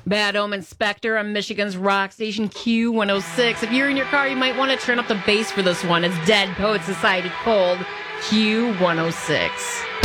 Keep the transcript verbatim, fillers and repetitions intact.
Bad Omen Spectre on Michigan's rock station Q one oh six. If you're in your car, you might want to turn up the bass for this one. It's Dead Poet Society Cold, Q one oh six.